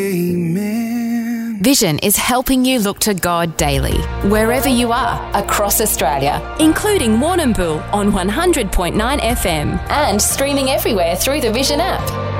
Amen. Vision is helping you look to God daily, wherever you are, across Australia, including Warrnambool on 100.9 FM and streaming everywhere through the Vision app.